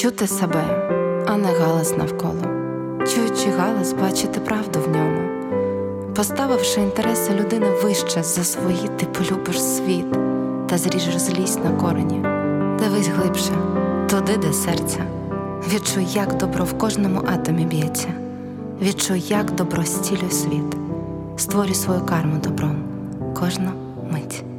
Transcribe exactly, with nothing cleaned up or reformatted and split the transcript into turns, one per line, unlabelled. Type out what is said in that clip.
Чути себе, а не галас навколо. Чуючи галас, бачити правду в ньому. Поставивши інтереси людини вище за свої, ти полюбиш світ та зріжеш злість на корені. Дивись глибше, туди, де серця. Відчуй, як добро в кожному атомі б'ється. Відчуй, як добро зцілює світ. Створюй свою карму добром кожну мить.